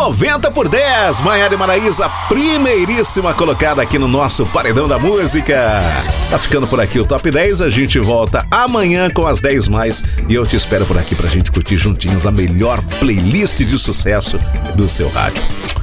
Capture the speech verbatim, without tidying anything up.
noventa por dez. Maiara e Maraísa, primeiríssima colocada aqui no nosso Paredão da Música. Tá ficando por aqui o Top dez. A gente volta amanhã com as dez mais. E eu te espero por aqui pra gente curtir juntinhos a melhor playlist de sucesso do seu rádio.